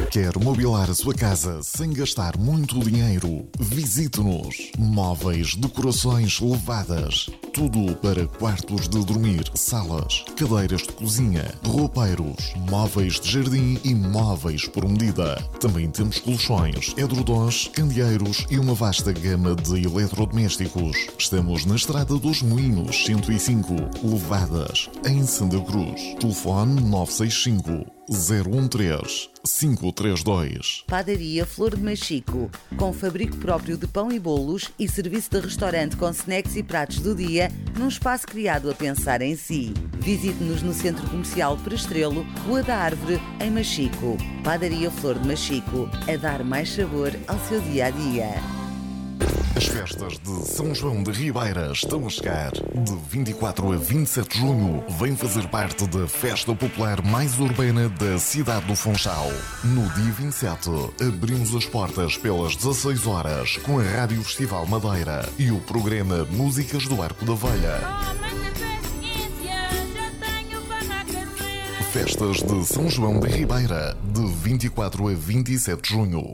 Quer mobilar a sua casa sem gastar muito dinheiro? Visite-nos. Móveis, decorações levadas. Tudo para quartos de dormir, salas, cadeiras de cozinha, roupeiros, móveis de jardim e móveis por medida. Também temos colchões, edredons, candeeiros e uma vasta gama de eletrodomésticos. Estamos na Estrada dos Moinhos, 105, Levadas, em Santa Cruz. Telefone 965 013 532. Padaria Flor de Machico, com fabrico próprio de pão e bolos e serviço de restaurante com snacks e pratos do dia, num espaço criado a pensar em si. Visite-nos no Centro Comercial Prestrelo, Rua da Árvore, em Machico. Padaria Flor de Machico, a dar mais sabor ao seu dia-a-dia. As festas de São João de Ribeira estão a chegar. De 24 a 27 de junho, vem fazer parte da festa popular mais urbana da cidade do Funchal. No dia 27, abrimos as portas pelas 16 horas com a Rádio Festival Madeira e o programa Músicas do Arco da Velha. Festas de São João de Ribeira, de 24 a 27 de junho.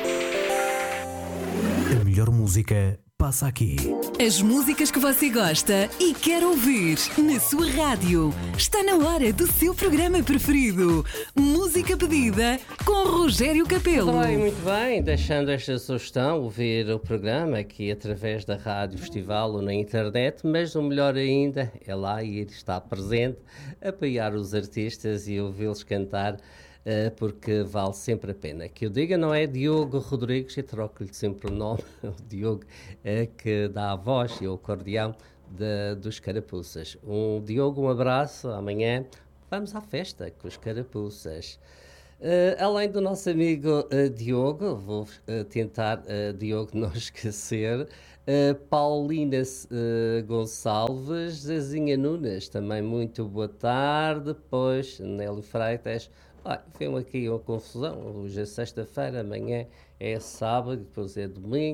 A melhor música passa aqui. As músicas que você gosta e quer ouvir na sua rádio. Está na hora do seu programa preferido. Música pedida com Rogério Capelo. Muito bem. Deixando esta sugestão, ouvir o programa aqui através da Rádio Festival ou na internet, mas o melhor ainda é lá ir estar presente, apoiar os artistas e ouvi-los cantar, porque vale sempre a pena. Que eu diga, não é Diogo Rodrigues, eu troco-lhe sempre o nome, o Diogo que dá a voz e o acordeão dos Carapuças. Diogo, um abraço, amanhã vamos à festa com os Carapuças. Além do nosso amigo Diogo, vou tentar, Diogo, não esquecer, Paulina Gonçalves, Zezinha Nunes, também muito boa tarde. Depois, Nélio Freitas. Foi aqui uma confusão. Hoje é sexta-feira, amanhã é sábado, depois é domingo.